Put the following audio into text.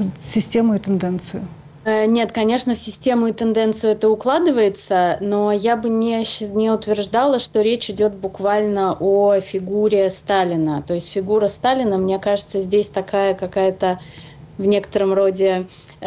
систему и тенденцию? Нет, конечно, в систему и тенденцию это укладывается, но я бы не утверждала, что речь идет буквально о фигуре Сталина. То есть фигура Сталина, мне кажется, здесь такая какая-то в некотором роде